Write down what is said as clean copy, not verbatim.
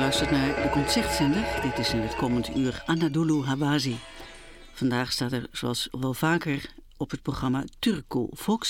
luistert naar de Concertzender. Dit is in het komend uur Anadolu Hawazi. Vandaag staat er, zoals wel vaker, op het programma Turco